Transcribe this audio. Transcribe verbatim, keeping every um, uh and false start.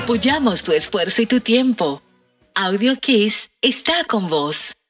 Apoyamos tu esfuerzo y tu tiempo. AudioKiss está con vos.